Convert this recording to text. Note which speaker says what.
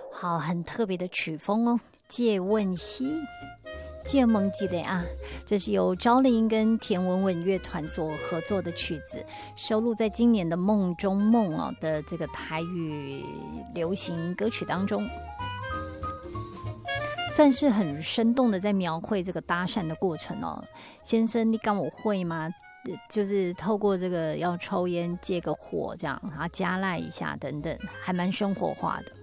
Speaker 1: 好，很特别的曲风哦，借问兮。借梦记得啊，这是由昭玲跟田文文乐团所合作的曲子，收录在今年的《梦中梦》哦的这个台语流行歌曲当中，算是很生动的在描绘这个搭讪的过程哦。先生，你敢我会吗？就是透过这个要抽烟借个火这样，然后加赖一下等等，还蛮生活化的。